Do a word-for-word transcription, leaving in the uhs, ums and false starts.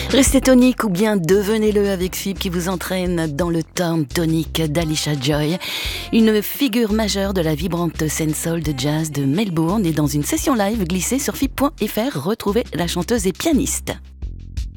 Restez tonique ou bien devenez-le avec Fib qui vous entraîne dans le turn tonique d'Alisha Joy, une figure majeure de la vibrante scène soul de jazz de Melbourne, et dans une session live glissée sur fib point f r, retrouvez la chanteuse et pianiste.